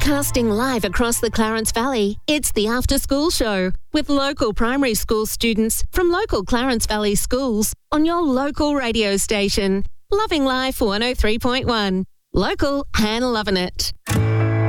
Broadcasting live across the Clarence Valley, it's the After School Show with local primary school students from local Clarence Valley schools on your local radio station. Loving Life 103.1. Local and loving it.